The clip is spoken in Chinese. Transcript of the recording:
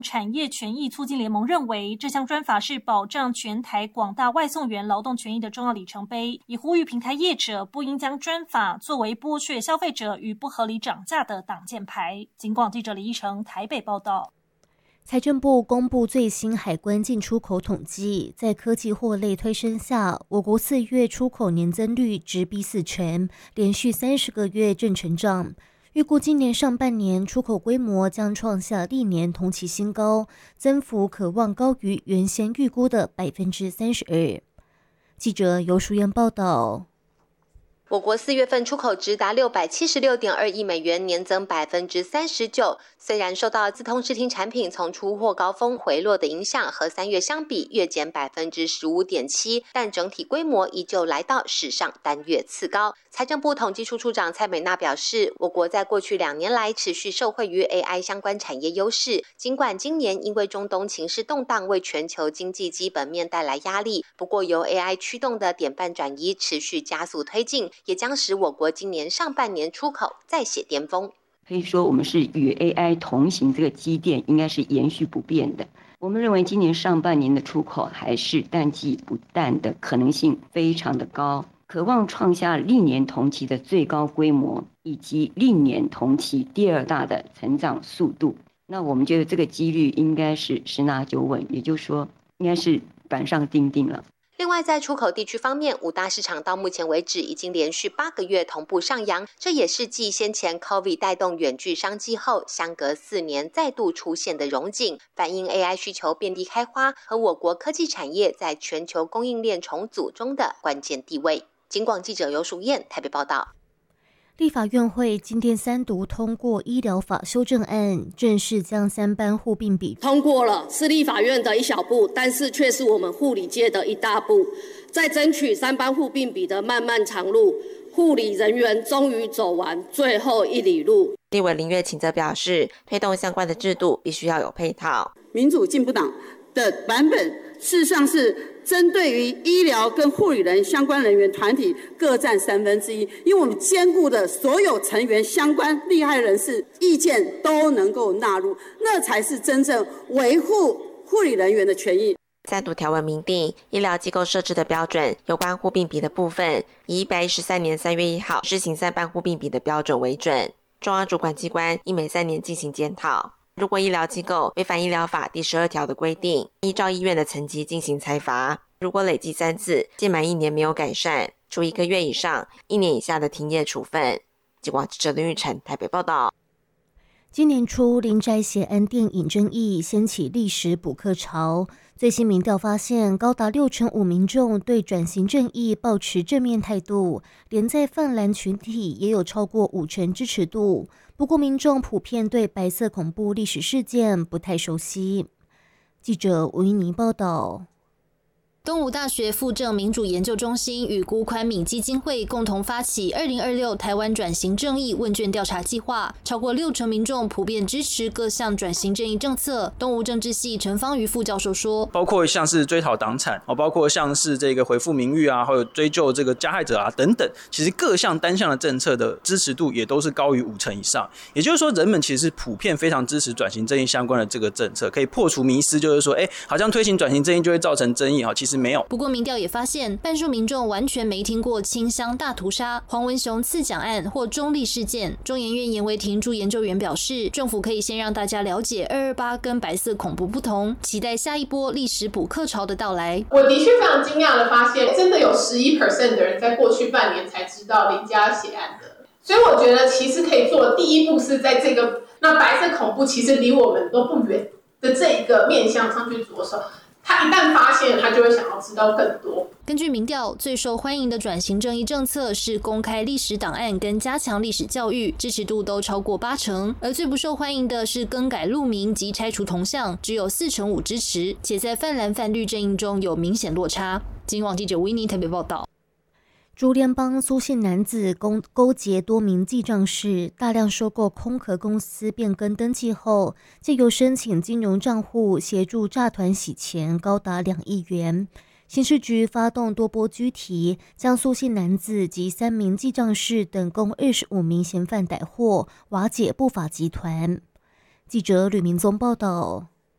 产业权益促进联盟认为，这项专法是保障全台广大外送员劳动权益的重要里程碑，也呼吁平台业者不应将专法作为剥削消费者与不合理涨价的挡箭牌。警广记者李依成台北报道。 财政部公布最新海关进出口统计，在科技货类推升下，我国4月出口年增率直逼40%，连续30个月正成长。预估今年上半年出口规模将创下历年同期新高，增幅可望高于原先预估的32%。记者游淑燕报道。 我国4月份出口直达676.2亿美元，年增39%。虽然受到资通视听产品从出货高峰回落的影响，和3月相比月减15.7%，但整体规模依旧来到史上单月次高。财政部统计处处长蔡美娜表示，我国在过去2年来持续受惠于 AI 相关产业优势，尽管今年因为中东情势动荡为全球经济基本面带来压力，不过由 AI 驱动的典范转移持续加速推进，也将使我国今年上半年出口再写巅峰。 可以说我们是与 AI 同行，这个基调应该是延续不变的。我们认为今年上半年的出口还是淡季不淡的可能性非常的高，可望创下历年同期的最高规模，以及历年同期第2大的成长速度。那我们觉得这个几率应该是十拿九稳，也就是说应该是板上钉钉了。 另外，在出口地区方面，5大市场到目前为止已经连续8个月同步上扬，这也是继先前 COVID 带动远距商机后，相隔4年再度出现的荣景，反映 AI 需求遍地开花和我国科技产业在全球供应链重组中的关键地位。警广记者游淑燕台北报道。 立法院会今天3读通过医疗法修正案，正式将3班护病比通过了，是立法院的一小步，但是却是我们护理界的一大步。在争取3班护病比的漫漫长路，护理人员终于走完最后一里路。 立委林月琴则表示，推动相关的制度必须要有配套。 民主进步党的版本事实上是针对于医疗跟护理人相关人员团体各占1/3，因为我们兼顾的所有成员相关利害人士意见都能够纳入，那才是真正维护护理人员的权益。 3读条文明定医疗机构设置的标准，有关护病比的部分，以113年3月1号施行3班护病比的标准为准，中央主管机关应每3年进行检讨。如果医疗机构违反医疗法第12条的规定，依照医院的层级进行裁罚，如果累计3次，届满1年没有改善，处1个月以上1年以下的停业处分。警广记者林玉成台北报道。 今年初，林宅血案电影争议掀起历史补课潮。最新民调发现，高达65%民众对转型正义抱持正面态度，连在泛蓝群体也有超过50%支持度。不过，民众普遍对白色恐怖历史事件不太熟悉。记者吴依妮报道。 东吴大学附政民主研究中心与辜宽敏基金会共同发起2026台湾转型正义问卷调查计划，超过60%民众普遍支持各项转型正义政策。东吴政治系陈芳瑜副教授说， 包括像是追讨党产，包括像是这个恢复名誉啊，还有追究这个加害者啊等等，其实各项单项的政策的支持度也都是高于50%以上。也就是说，人们其实普遍非常支持转型正义相关的这个政策，可以破除迷思，就是说，好像推行转型正义就会造成争议，其实没有。 不过民调也发现，半数民众完全没听过清乡大屠杀、黄文雄刺蒋案或中立事件。中研院严维廷助研究员表示，政府可以先让大家了解228跟白色恐怖不同，期待下一波历史补课潮的到来。 我的确非常惊讶的发现，真的有11% 的人在过去半年才知道林家血案的。所以我觉得其实可以做的第一步是在这个那白色恐怖其实离我们都不远的这一个面向上去着手。他一旦发现，他就会想要知道更多。 根据民调，最受欢迎的转型正义政策是公开历史档案跟加强历史教育，支持度都超过80%。而最不受欢迎的是更改路名及拆除铜像，只有4%支持，且在泛蓝泛绿阵营中有明显落差。警广记者维尼台北报道。 竹联帮苏姓男子勾结多名记账士，大量收购空壳公司变更登记后，借由申请金融账户协助诈团洗钱，高达2亿元。刑事局发动多波拘提，将苏姓男子及3名记账士等共25名嫌犯逮获，瓦解不法集团。记者吕明宗报道。